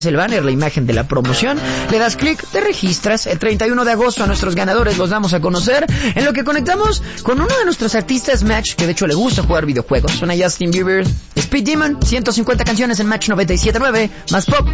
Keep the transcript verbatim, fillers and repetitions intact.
el banner, la imagen de la promoción, le das clic, te registras. El treinta y uno de agosto a nuestros ganadores los damos a conocer, en lo que conectamos con uno de nuestros artistas Match, que de hecho le gusta jugar videojuegos. Suena Justin Bieber, Speed Demon, ciento cincuenta canciones en Match noventa y siete punto nueve, más pop.